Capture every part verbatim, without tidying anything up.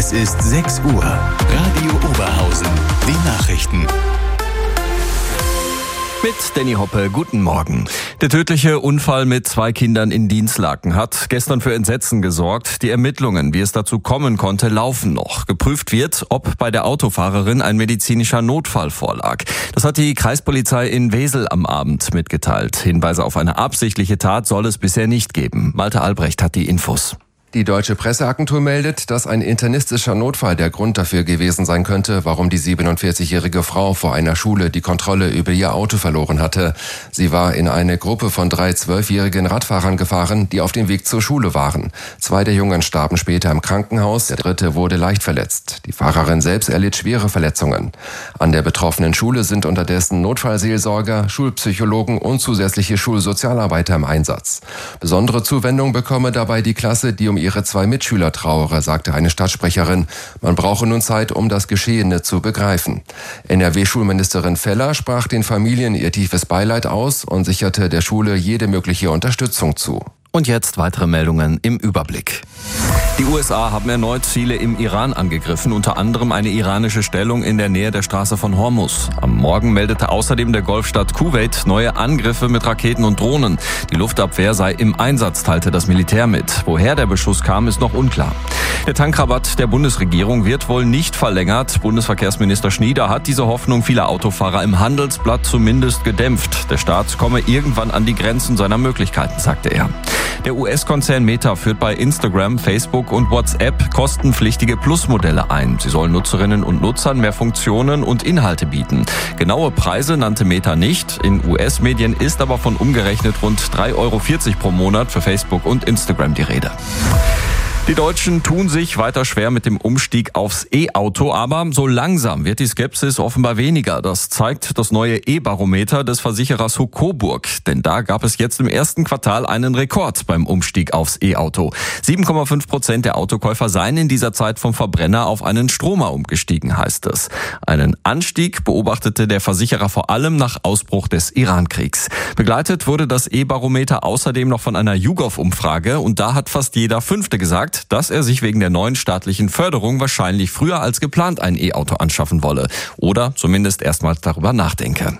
Es ist sechs Uhr. Radio Oberhausen. Die Nachrichten. Mit Danny Hoppe, guten Morgen. Der tödliche Unfall mit zwei Kindern in Dinslaken hat gestern für Entsetzen gesorgt. Die Ermittlungen, wie es dazu kommen konnte, laufen noch. Geprüft wird, ob bei der Autofahrerin ein medizinischer Notfall vorlag. Das hat die Kreispolizei in Wesel am Abend mitgeteilt. Hinweise auf eine absichtliche Tat soll es bisher nicht geben. Malte Albrecht hat die Infos. Die Deutsche Presseagentur meldet, dass ein internistischer Notfall der Grund dafür gewesen sein könnte, warum die siebenundvierzigjährige Frau vor einer Schule die Kontrolle über ihr Auto verloren hatte. Sie war in eine Gruppe von drei zwölfjährigen Radfahrern gefahren, die auf dem Weg zur Schule waren. Zwei der Jungen starben später im Krankenhaus, der dritte wurde leicht verletzt. Die Fahrerin selbst erlitt schwere Verletzungen. An der betroffenen Schule sind unterdessen Notfallseelsorger, Schulpsychologen und zusätzliche Schulsozialarbeiter im Einsatz. Besondere Zuwendung bekomme dabei die Klasse, die um ihre zwei Mitschüler trauere, sagte eine Stadtsprecherin. Man brauche nun Zeit, um das Geschehene zu begreifen. N R W-Schulministerin Feller sprach den Familien ihr tiefes Beileid aus und sicherte der Schule jede mögliche Unterstützung zu. Und jetzt weitere Meldungen im Überblick. Die U S A haben erneut Ziele im Iran angegriffen, unter anderem eine iranische Stellung in der Nähe der Straße von Hormuz. Am Morgen meldete außerdem der Golfstaat Kuwait neue Angriffe mit Raketen und Drohnen. Die Luftabwehr sei im Einsatz, teilte das Militär mit. Woher der Beschuss kam, ist noch unklar. Der Tankrabatt der Bundesregierung wird wohl nicht verlängert. Bundesverkehrsminister Schnieder hat diese Hoffnung vieler Autofahrer im Handelsblatt zumindest gedämpft. Der Staat komme irgendwann an die Grenzen seiner Möglichkeiten, sagte er. Der U S-Konzern Meta führt bei Instagram, Facebook und WhatsApp kostenpflichtige Plus-Modelle ein. Sie sollen Nutzerinnen und Nutzern mehr Funktionen und Inhalte bieten. Genaue Preise nannte Meta nicht. In U S-Medien ist aber von umgerechnet rund drei Euro vierzig pro Monat für Facebook und Instagram die Rede. Die Deutschen tun sich weiter schwer mit dem Umstieg aufs E-Auto, aber so langsam wird die Skepsis offenbar weniger. Das zeigt das neue E-Barometer des Versicherers Huck Coburg. Denn da gab es jetzt im ersten Quartal einen Rekord beim Umstieg aufs E-Auto. sieben Komma fünf Prozent der Autokäufer seien in dieser Zeit vom Verbrenner auf einen Stromer umgestiegen, heißt es. Einen Anstieg beobachtete der Versicherer vor allem nach Ausbruch des Iran-Kriegs. Begleitet wurde das E-Barometer außerdem noch von einer YouGov-Umfrage und da hat fast jeder Fünfte gesagt, dass er sich wegen der neuen staatlichen Förderung wahrscheinlich früher als geplant ein E-Auto anschaffen wolle oder zumindest erstmals darüber nachdenke.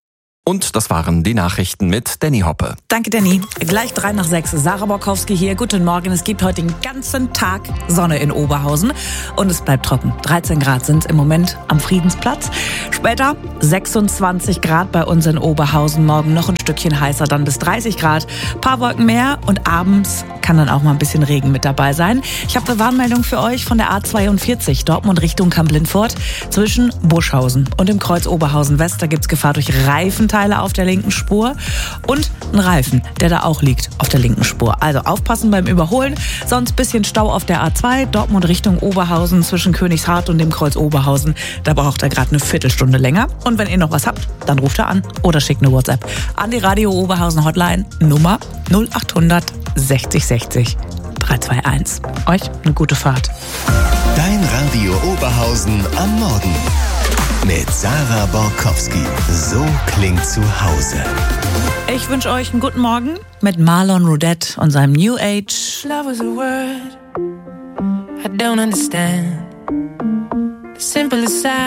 Und das waren die Nachrichten mit Danny Hoppe. Danke, Danny. Gleich drei nach sechs. Sarah Borkowski hier. Guten Morgen. Es gibt heute den ganzen Tag Sonne in Oberhausen und es bleibt trocken. dreizehn Grad sind im Moment am Friedensplatz. Später sechsundzwanzig Grad bei uns in Oberhausen. Morgen noch ein Stückchen heißer, dann bis dreißig Grad. Paar Wolken mehr und abends kann dann auch mal ein bisschen Regen mit dabei sein. Ich habe eine Warnmeldung für euch von der A zweiundvierzig, Dortmund Richtung Kamp-Lindfort, zwischen Buschhausen und dem Kreuz Oberhausen West. Da gibt es Gefahr durch Reifenteile auf der linken Spur und ein Reifen, der da auch liegt auf der linken Spur. Also aufpassen beim Überholen, sonst bisschen Stau auf der A zwei, Dortmund Richtung Oberhausen zwischen Königshardt und dem Kreuz Oberhausen. Da braucht er gerade eine Viertelstunde länger. Und wenn ihr noch was habt, dann ruft er an oder schickt eine WhatsApp an die Radio Oberhausen Hotline Nummer null achthundert sechzig sechzig dreihundertzweiundundzwanzig. Euch eine gute Fahrt. Dein Radio Oberhausen am Morgen. Mit Sarah Borkowski. So klingt zu Hause. Ich wünsche euch einen guten Morgen mit Marlon Roudette und seinem New Age. Love is a word I don't understand. The simplest